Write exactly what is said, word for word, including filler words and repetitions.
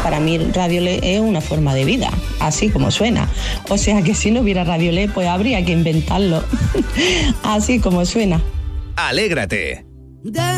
para mí Radiolé es una forma de vida, así como suena. O sea que si no hubiera Radiolé, pues habría que inventarlo, así como suena. Alégrate.